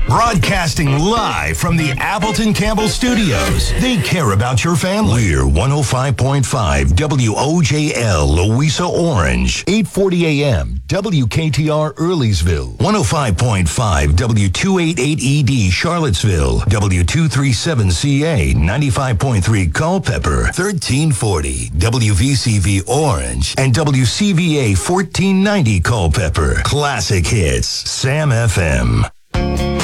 Broadcasting live from the Appleton Campbell Studios. They care about your family. We're 105.5 WOJL, Louisa Orange. 8:40 a.m. WKTR Earlysville. 105.5 W288ED Charlottesville. W237CA 95.3 Culpeper. 1340 WVCV Orange. And WCVA 1490 Culpeper. Classic hits. Sam FM.